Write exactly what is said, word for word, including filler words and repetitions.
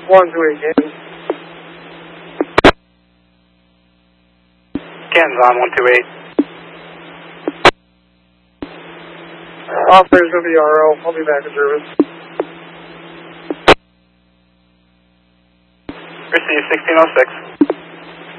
one two eight, Kansas. Kansas on one two eight. Uh, operator's going to be R O. I'll be back in service. Receive sixteen oh six.